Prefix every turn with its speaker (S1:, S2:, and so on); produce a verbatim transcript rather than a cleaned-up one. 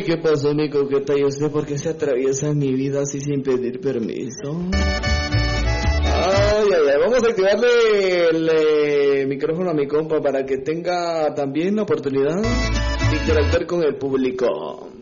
S1: ¿qué pasó, mi coqueta? ¿Y usted por qué se atraviesa en mi vida así sin pedir permiso? Ay, ay, ay, vamos a activarle el eh, micrófono a mi compa para que tenga también la oportunidad de interactuar con el público.